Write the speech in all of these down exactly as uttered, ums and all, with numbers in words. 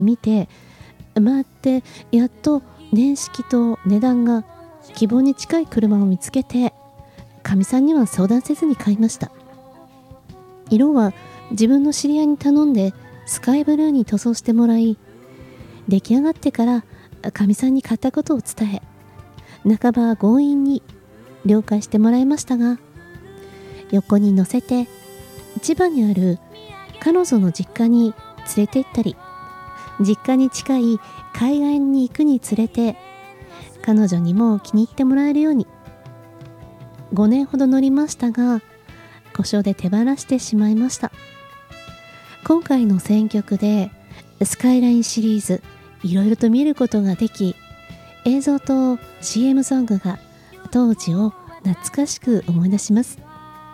見て回って、やっと年式と値段が希望に近い車を見つけて、かみさんには相談せずに買いました。色は自分の知り合いに頼んでスカイブルーに塗装してもらい、出来上がってからかみさんに買ったことを伝え、半ば強引に了解してもらいましたが、横に乗せて千葉にある彼女の実家に連れて行ったり、実家に近い海岸に行くにつれて彼女にも気に入ってもらえるようにごねんほど乗りましたが、故障で手放してしまいました。今回の選曲でスカイラインシリーズいろいろと見ることができ、映像と シーエム ソングが当時を懐かしく思い出します。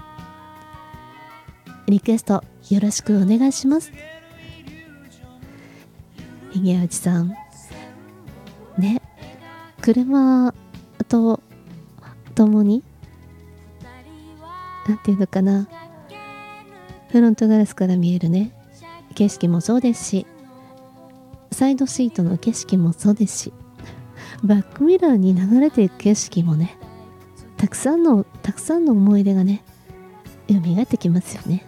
リクエストよろしくお願いします。ひげうちさんね、車と共になんていうのかな、フロントガラスから見えるね景色もそうですし、サイドシートの景色もそうですし、バックミラーに流れていく景色もね、たくさんのたくさんの思い出がね蘇ってきますよね。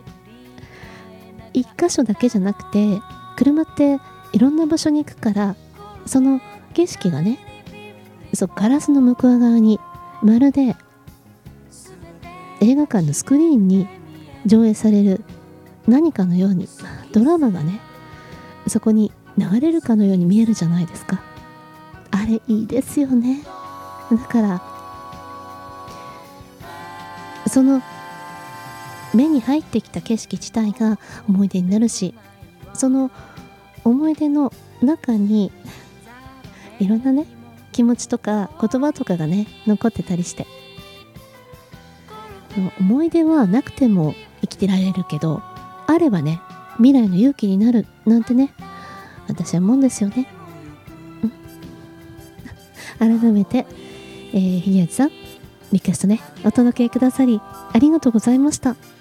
一箇所だけじゃなくて、車っていろんな場所に行くから、その景色がね、そうガラスの向こう側にまるで映画館のスクリーンに上映される何かのように、ドラマがねそこに流れるかのように見えるじゃないですか。あれいいですよね。だからその目に入ってきた景色自体が思い出になるし、その思い出の中にいろんなね気持ちとか言葉とかがね残ってたりして、思い出はなくても生きてられるけど、あればね未来の勇気になるなんてね、私は思うんですよね。うん、改めて、えー、ひげうちさんリクエストねお届けくださりありがとうございました。